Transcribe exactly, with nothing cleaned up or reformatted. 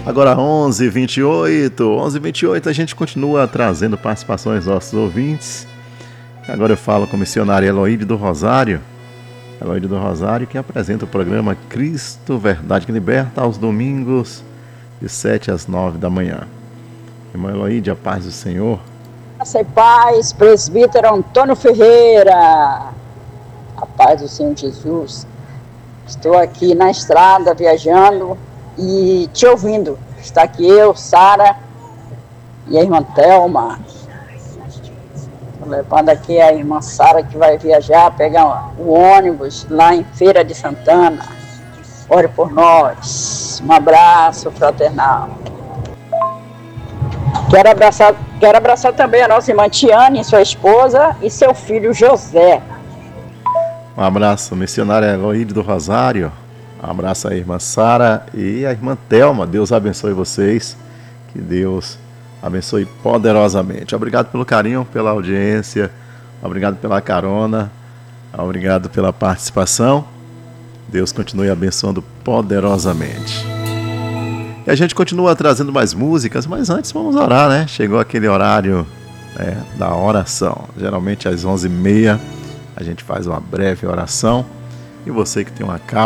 Agora onze e vinte e oito, onze e vinte e oito, a gente continua trazendo participações dos nossos ouvintes. Agora eu falo com o missionário Eloíde do Rosário, Eloíde do Rosário, que apresenta o programa Cristo Verdade que Liberta aos domingos, de sete às nove da manhã. Irmã Eloíde, a paz do Senhor. Graça e paz, presbítero Antônio Ferreira. A paz do Senhor Jesus. Estou aqui na estrada, viajando e te ouvindo. Está aqui eu, Sara e a irmã Thelma. Estou levando aqui a irmã Sara, que vai viajar, pegar o ônibus lá em Feira de Santana. Ore por nós. Um abraço fraternal. Quero abraçar, quero abraçar também a nossa irmã Tiane, sua esposa, e seu filho José. Um abraço, missionária Eloíde do Rosário. Um abraço à irmã Sara e à irmã Thelma. Deus abençoe vocês. Que Deus abençoe poderosamente. Obrigado pelo carinho, pela audiência. Obrigado pela carona. Obrigado pela participação. Deus continue abençoando poderosamente. E a gente continua trazendo mais músicas, mas antes vamos orar, né? Chegou aquele horário, né, da oração. Geralmente às onze e meia a gente faz uma breve oração. E você que tem uma causa,